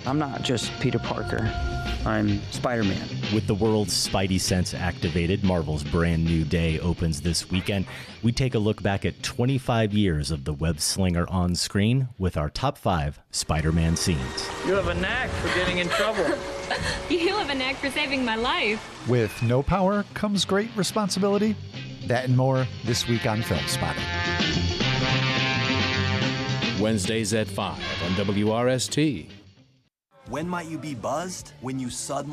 I'm not just Peter Parker. I'm Spider-Man. With the world's Spidey sense activated, Marvel's brand new day opens this weekend. We take a look back at 25 years of the web slinger on screen with our top 5 Spider-Man scenes. You have a knack for getting in trouble. You have a knack for saving my life. With no power comes great responsibility. That and more this week on Film Spotting. Wednesdays at 5 on WRST. When might you be buzzed? When you suddenly